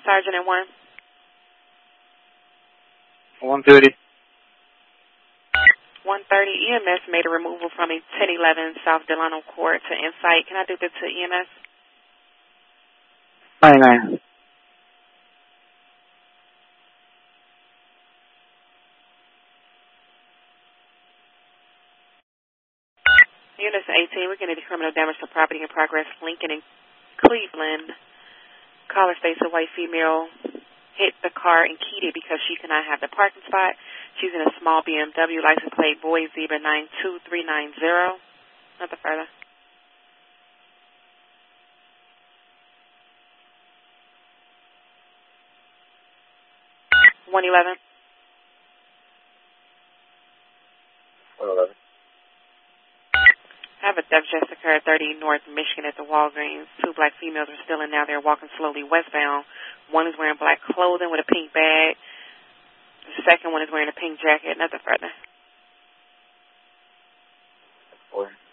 Sergeant and 1. 130. 130 EMS made a removal from a 1011 South Delano Court to Insight. Can I do that to EMS? 99. Units 18, we're going to do criminal damage to property in progress, Lincoln and Cleveland. Caller states a white female hit the car and keyed it because she could not have the parking spot. She's in a small BMW, license plate Boy Zebra 92390. Nothing further. One 11. 111. I have a theft just occurred 30 North Michigan at the Walgreens. 2 black females are still in now. They're walking slowly westbound. One is wearing black clothing with a pink bag. The second one is wearing a pink jacket. Nothing further. 4.